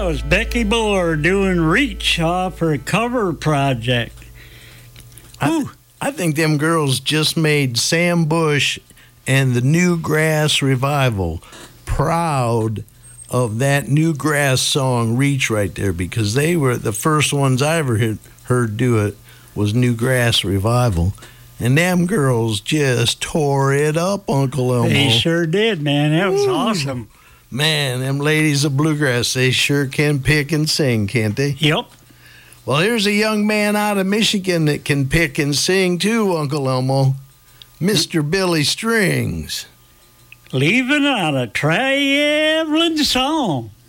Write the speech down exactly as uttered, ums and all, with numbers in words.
that was Becky Buller doing Reach off her cover project. I, I think them girls just made Sam Bush and the Newgrass Revival proud of that Newgrass song Reach right there, because they were the first ones I ever heard, heard do it was Newgrass Revival. And them girls just tore it up, Uncle Elmo. They sure did, man. That was Woo. awesome. Man, them ladies of bluegrass, they sure can pick and sing, can't they? Yep. Well, here's a young man out of Michigan that can pick and sing too, Uncle Elmo. Mister Billy Strings. Leaving out a traveling song.